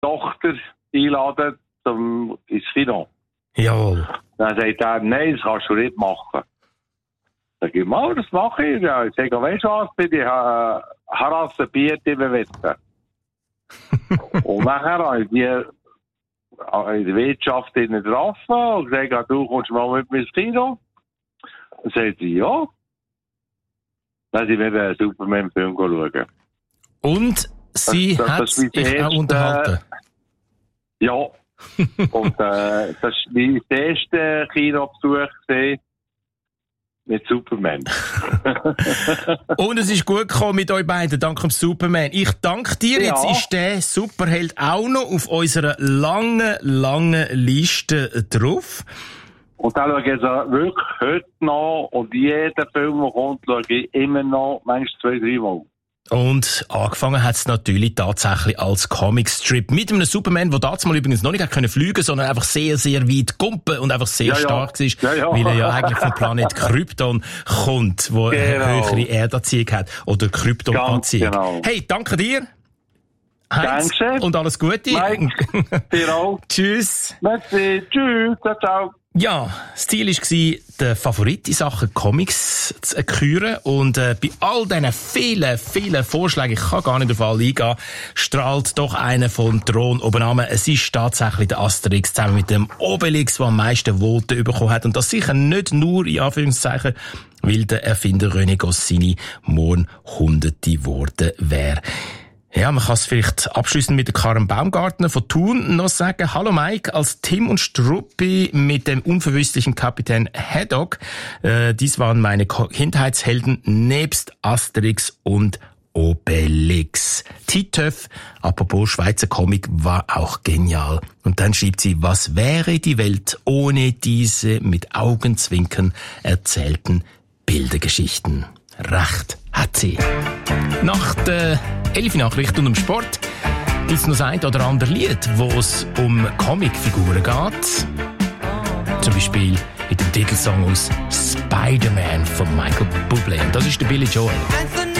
Tochter einladen ins Kino. Jawohl. Dann sagt er, nein, das kannst du nicht machen. Sag ich, mal, das mache ich. Ja, ich sage, weißt du was, bitte, Harasse Bier, die bewetten. Und nachher habe ich die in der Wirtschaft getroffen und gesagt, du kommst mal mit mir ins Kino. Dann sagt sie, ja. Dann sind wir den Superman-Film schauen. Und sie hat sich auch unterhalten? Ja. Und das war mein erster Kinobesuch mit Superman. Und es ist gut gekommen mit euch beiden, dank dem Superman. Ich danke dir. Ja. Jetzt ist der Superheld auch noch auf unserer langen Liste drauf. Und dann schaue ich jetzt wirklich heute noch und jeden Film, der kommt, schaue ich immer noch, manchmal 2-3 Mal. Und angefangen hat es natürlich tatsächlich als Comicstrip mit einem Superman, der damals übrigens noch nicht fliegen konnte, sondern einfach sehr, sehr weit gumpen und einfach sehr stark war, weil er ja eigentlich vom Planet Krypton kommt, wo eine höhere Erdanziehung hat oder Kryptonanziehung. Genau. Hey, danke dir. Heinz, danke. Und alles Gute. Mike, dir auch. Tschüss. Merci, tschüss, ciao. Ja, das Ziel war, den Favorit in Sachen Comics zu küren. Und bei all diesen vielen Vorschlägen, ich kann gar nicht auf alle eingehen, strahlt doch einer vom Thron oben an. Es ist tatsächlich der Asterix zusammen mit dem Obelix, der am meisten Voten bekommen hat. Und das sicher nicht nur, in Anführungszeichen, weil der Erfinder René Goscinny morgen Hunderte geworden wäre. Ja, man kann es vielleicht abschließend mit der Karen Baumgartner von Thun noch sagen. Hallo Mike, als Tim und Struppi mit dem unverwüstlichen Kapitän Haddock. Dies waren meine Kindheitshelden nebst Asterix und Obelix. Titeuf, apropos Schweizer Comic, war auch genial. Und dann schreibt sie, was wäre die Welt ohne diese mit Augenzwinkern erzählten Bildergeschichten? Recht hat sie. Nach der 11 Nachricht und um Sport gibt es noch das ein oder andere Lied, wo es um Comicfiguren geht. Zum Beispiel mit dem Titelsong aus Spider-Man von Michael Bublé. Und das ist der Billy Joel.